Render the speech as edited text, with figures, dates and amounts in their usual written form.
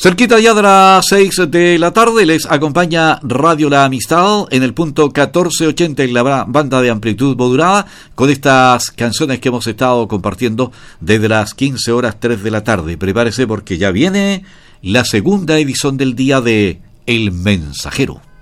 Cerquita ya de las 6 de la tarde les acompaña Radio La Amistad en el punto 1480 en la banda de amplitud modulada con estas canciones que hemos estado compartiendo desde las 15 horas 3 de la tarde. Prepárese porque ya viene la segunda edición del día de El Mensajero.